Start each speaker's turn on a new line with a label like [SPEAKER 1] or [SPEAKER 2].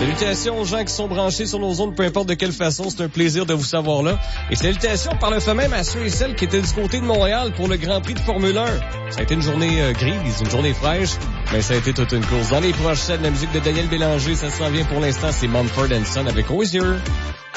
[SPEAKER 1] Salutations aux gens qui sont branchés sur nos ondes, peu importe de quelle façon, c'est un plaisir de vous savoir là. Et salutations par le fait même à ceux et celles qui étaient du côté de Montréal pour le Grand Prix de Formule 1. Ça a été une journée grise, une journée fraîche, mais ça a été toute une course. Dans les prochaines, la musique de Daniel Bélanger, ça s'en vient pour l'instant, c'est Mumford & Son avec Hozier.